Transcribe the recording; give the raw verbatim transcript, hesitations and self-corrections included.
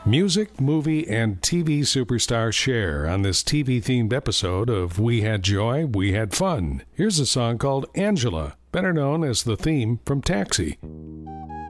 Music, movie, and T V superstars share on this T V-themed episode of We Had Joy, We Had Fun. Here's a song called Angela, better known as the theme from Taxi.